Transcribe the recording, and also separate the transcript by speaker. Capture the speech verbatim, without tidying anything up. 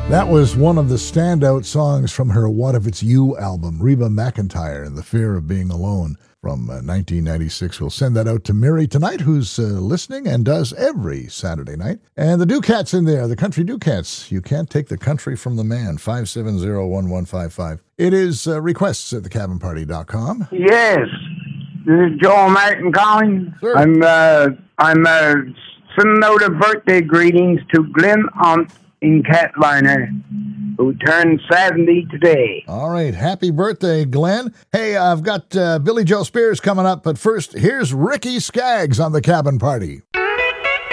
Speaker 1: That was one of the standout songs from her What If It's You album, Reba McEntire and the Fear of Being Alone from uh, nineteen ninety-six. We'll send that out to Mary tonight, who's uh, listening and does every Saturday night. And the Ducats in there, the Country Ducats. You can't take the country from the man, five seven zero, one one five five. It is uh, requests at the cabin party dot com.
Speaker 2: Yes, this is Joel Martin calling.
Speaker 1: Sure.
Speaker 2: I'm, uh, I'm uh, sending out a birthday greetings to Glenn Hunt in Catliner, who turned seventy today.
Speaker 1: All right. Happy birthday, Glenn. Hey, I've got uh, Billy Joe Spears coming up, but first, here's Ricky Skaggs on the Cabin Party.